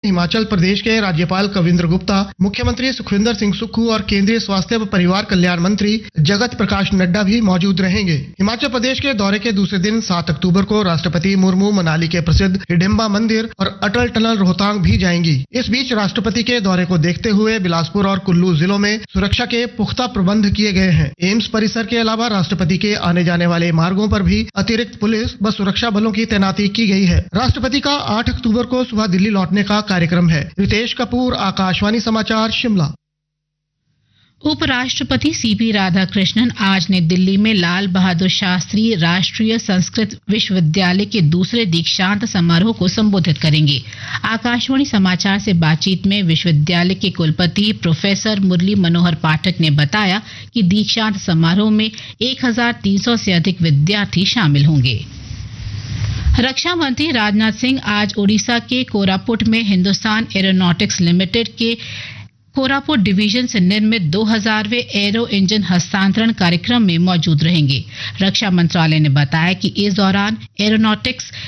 हिमाचल प्रदेश के राज्यपाल कविंद्र गुप्ता, मुख्यमंत्री सुखविंदर सिंह सुक्खू और केंद्रीय स्वास्थ्य व परिवार कल्याण मंत्री जगत प्रकाश नड्डा भी मौजूद रहेंगे। हिमाचल प्रदेश के दौरे के दूसरे दिन 7 अक्टूबर को राष्ट्रपति मुर्मू मनाली के प्रसिद्ध हिडिंबा मंदिर और अटल टनल रोहतांग भी जाएंगी। इस बीच राष्ट्रपति के दौरे को देखते हुए बिलासपुर और कुल्लू जिलों में सुरक्षा के पुख्ता प्रबंध किए गए हैं। एम्स परिसर के अलावा राष्ट्रपति के आने जाने वाले मार्गों पर भी अतिरिक्त पुलिस व सुरक्षा बलों की तैनाती की गई है। राष्ट्रपति का 8 अक्टूबर को सुबह दिल्ली लौटने का कार्यक्रम है। रितेश कपूर, आकाशवाणी समाचार, शिमला। उपराष्ट्रपति सीपी राधाकृष्णन आज नई दिल्ली में लाल बहादुर शास्त्री राष्ट्रीय संस्कृत विश्वविद्यालय के दूसरे दीक्षांत समारोह को संबोधित करेंगे। आकाशवाणी समाचार से बातचीत में विश्वविद्यालय के कुलपति प्रोफेसर मुरली मनोहर पाठक ने बताया कि दीक्षांत समारोह में 1300 से अधिक विद्यार्थी शामिल होंगे। रक्षा मंत्री राजनाथ सिंह आज ओडिशा के कोरापुट में हिंदुस्तान एरोनॉटिक्स लिमिटेड के कोरापुट डिवीजन से निर्मित 2000वें एरो इंजन हस्तांतरण कार्यक्रम में मौजूद रहेंगे। रक्षा मंत्रालय ने बताया कि इस दौरान एरोनॉटिक्स